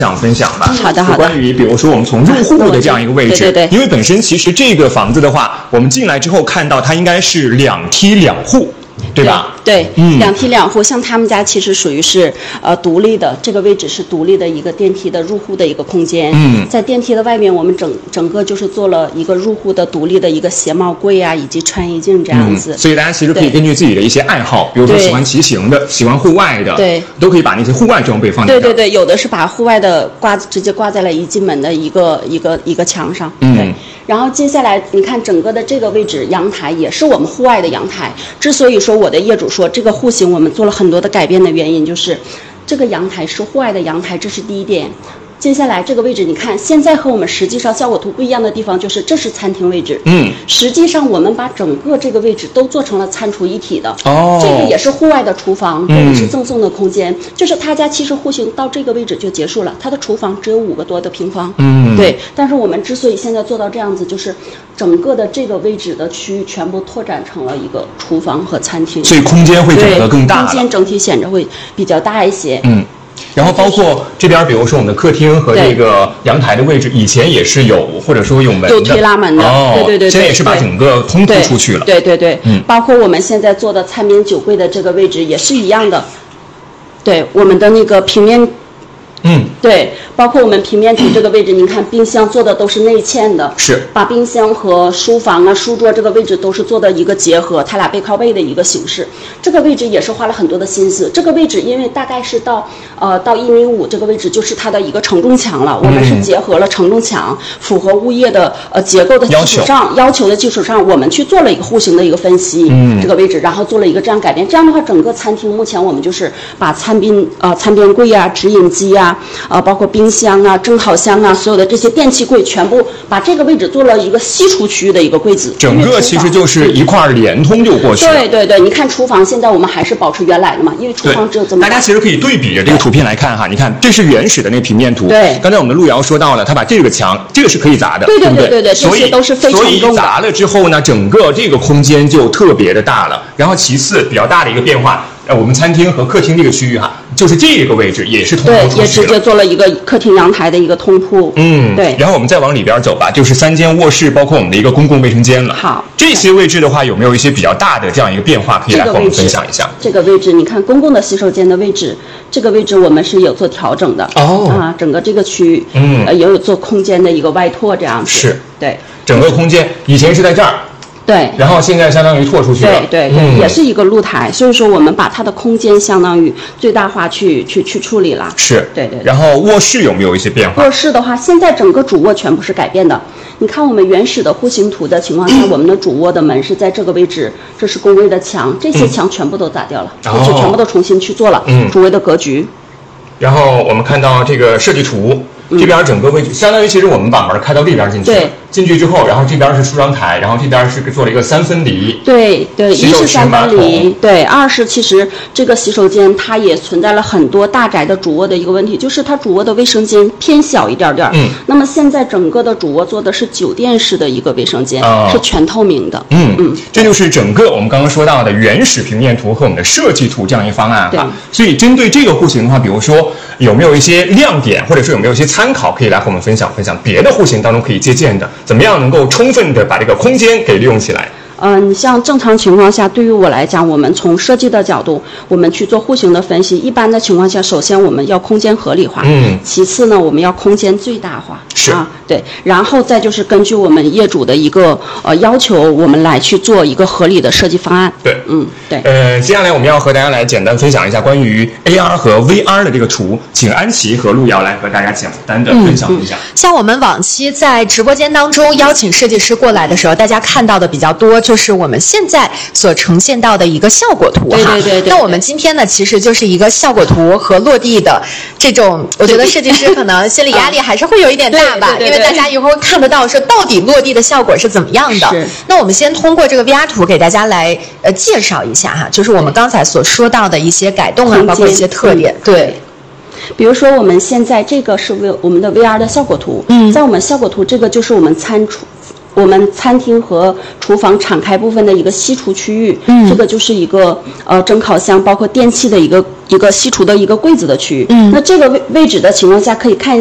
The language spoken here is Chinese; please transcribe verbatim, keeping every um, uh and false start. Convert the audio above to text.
想分享吧， 好的好的。 关于比如说我们从入户的这样一个位置， 对对对， 因为本身其实这个房子的话，我们进来之后看到它应该是两梯两户。对吧？ 对，对嗯， 两梯两户，像他们家其实属于是呃独立的，这个位置是独立的一个电梯的入户的一个空间。 嗯， 在电梯的外面，我们整整个就是做了一个入户的独立的一个鞋帽柜啊，以及穿衣镜这样子。 嗯、所以大家其实可以根据自己的一些爱好，比如说喜欢骑行的、喜欢户外的， 对， 都可以把那些户外装备放在这儿。 对对对，有的是把户外的挂直接挂在了一进门的一个一个一个墙上。 嗯。 对，然后接下来你看整个的这个位置，阳台也是我们户外的阳台。之所以说我的业主说这个户型我们做了很多的改变的原因，就是这个阳台是户外的阳台，这是第一点。接下来这个位置，你看现在和我们实际上效果图不一样的地方，就是这是餐厅位置。 嗯， 实际上我们把整个这个位置都做成了餐厨一体的。 哦， 这个也是户外的厨房，这个是赠送的空间。嗯、就是他家其实户型到这个位置就结束了，他的厨房只有五个多的平方。 嗯， 对。但是我们之所以现在做到这样子，就是整个的这个位置的区域全部拓展成了一个厨房和餐厅， 所以空间会整个更大了， 空间整体显着会比较大一些。 嗯。然后包括这边，比如说我们的客厅和这个阳台的位置，以前也是有或者说有门的， 有推拉门的， 哦、 对对对， 现在也是把整个通铺出去了。 对对对， 嗯， 包括我们现在做的餐边酒柜的这个位置也是一样的，对，我们的那个平面。 嗯， 对，包括我们平面图这个位置，您看冰箱做的都是内嵌的， 是把冰箱和书房啊、书桌这个位置都是做的一个结合，它俩背靠背的一个形式。这个位置也是花了很多的心思。这个位置因为大概是到呃到一米五这个位置就是它的一个承重墙了，我们是结合了承重墙，符合物业的呃结构的基础上要求的基础上，我们去做了一个户型的一个分析，嗯，这个位置，然后做了一个这样改变。这样的话，整个餐厅目前我们就是把餐边呃餐边柜啊、直饮机啊。啊，包括冰箱啊、蒸烤箱啊，所有的这些电器柜，全部把这个位置做了一个吸厨区域的一个柜子。 整个其实就是一块连通就过去了。 对对对，你看厨房现在我们还是保持原来的嘛，因为厨房只有这么大。 大家其实可以对比着这个图片来看哈，你看这是原始的那个平面图。 对。 刚才我们的路遥说到了，他把这个墙，这个是可以砸的， 对对对对对， 所以都是非常重的。 所以砸了之后呢，整个这个空间就特别的大了。然后其次比较大的一个变化。呃，我们餐厅和客厅这个区域哈，就是这个位置也是通铺出去了， 对，也直接做了一个客厅阳台的一个通铺。 嗯， 对。 然后我们再往里边走吧，就是三间卧室，包括我们的一个公共卫生间了。 好， 这些位置的话，有没有一些比较大的这样一个变化，可以来和我们分享一下？ 这个位置，你看公共的洗手间的位置，这个位置我们是有做调整的。 哦。 啊，整个这个区域， 嗯， 呃，也有做空间的一个外拓这样子。 是。 对。 整个空间以前是在这儿。 对， 然后现在相当于拓出去了， 对对对、嗯，也是一个露台，所以说我们把它的空间相当于最大化去去去处理了。 是， 对 对, 对。 然后卧室有没有一些变化？ 卧室的话，现在整个主卧全部是改变的。你看我们原始的户型图的情况下，嗯、我们的主卧的门是在这个位置，这是工位的墙，这些墙全部都砸掉了，就、嗯、全部都重新去做了，嗯，主卫的格局。 然后我们看到这个设计图。这边整个位置相当于，其实我们把门开到这边进去， 对， 进去之后，然后这边是梳妆台，然后这边是做了一个三分离， 对对，一是三分离，对，二是其实这个洗手间它也存在了很多大宅的主卧的一个问题，就是它主卧的卫生间偏小一点点，嗯，那么现在整个的主卧做的是酒店式的一个卫生间，哦、是全透明的， 嗯嗯，这就是整个我们刚刚说到的原始平面图和我们的设计图这样一个方案哈。所以针对这个户型的话，比如说有没有一些亮点，或者说有没有一些参考可以来和我们分享分享别的户型当中可以借鉴的，怎么样能够充分的把这个空间给利用起来？ 嗯、呃，你像正常情况下，对于我来讲，我们从设计的角度，我们去做户型的分析。一般的情况下，首先我们要空间合理化，嗯，其次呢，我们要空间最大化， 是啊，对，然后再就是根据我们业主的一个呃要求，我们来去做一个合理的设计方案。 对， 嗯，对。 呃，接下来我们要和大家来简单分享一下关于 A R 和 V R 的这个图，请安琪和路遥来和大家简单的分享一下。 嗯嗯、像我们往期在直播间当中邀请设计师过来的时候，大家看到的比较多。就是我们现在所呈现到的一个效果图哈， 对对 对, 对。 那我们今天呢，其实就是一个效果图和落地的这种，我觉得设计师可能心理压力还是会有一点大吧， 对对对对， 因为大家一会儿看得到说到底落地的效果是怎么样的。 是。 那我们先通过这个 V R 图给大家来呃介绍一下哈，就是我们刚才所说到的一些改动啊，包括一些特点， 嗯、对。比如说我们现在这个是 V 我们的 V R 的效果图，嗯，在我们效果图这个就是我们餐厨。我我们餐厅和厨房敞开部分的一个西厨区域，嗯，这个就是一个呃蒸烤箱，包括电器的一个一个西厨的一个柜子的区域。嗯，那这个位位置的情况下，可以看